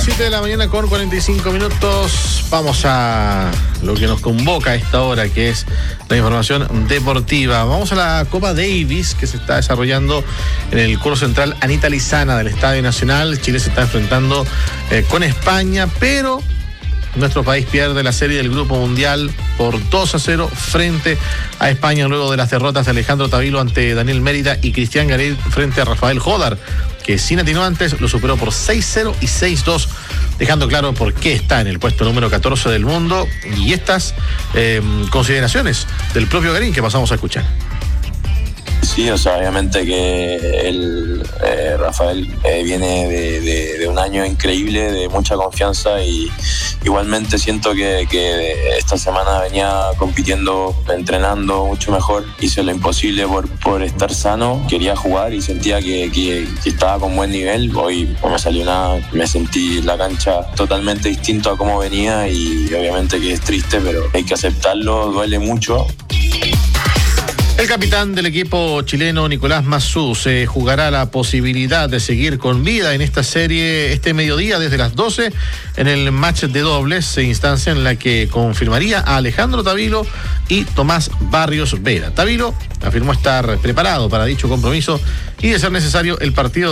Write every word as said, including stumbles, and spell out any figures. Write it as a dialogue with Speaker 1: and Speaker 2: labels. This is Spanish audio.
Speaker 1: siete de la mañana con cuarenta y cinco minutos. Vamos a lo que nos convoca a esta hora, que es la información deportiva. Vamos a la Copa Davis, que se está desarrollando en el Coro Central Anita Lizana del Estadio Nacional. Chile se está enfrentando eh, con España, pero nuestro país pierde la serie del Grupo Mundial por dos a cero frente a España, luego de las derrotas de Alejandro Tavilo ante Daniel Mérida y Cristian Gareil frente a Rafael Jodar, que sin atenuantes lo superó por seis cero y seis dos, dejando claro por qué está en el puesto número catorce del mundo. Y estas eh, consideraciones del propio Gareil que pasamos a escuchar.
Speaker 2: Sí, o sea, obviamente que el, eh, Rafael eh, viene de, de, de un año increíble, de mucha confianza, y igualmente siento que, que esta semana venía compitiendo, entrenando mucho mejor. Hice lo imposible por, por estar sano, quería jugar y sentía que, que, que estaba con buen nivel. Hoy no me salió nada, me sentí en la cancha totalmente distinto a cómo venía, y obviamente que es triste, pero hay que aceptarlo, duele mucho.
Speaker 1: El capitán del equipo chileno, Nicolás Massú, se jugará la posibilidad de seguir con vida en esta serie este mediodía desde las doce en el match de dobles, instancia en la que confirmaría a Alejandro Tavilo y Tomás Barrios Vera. Tavilo afirmó estar preparado para dicho compromiso y, de ser necesario, el partido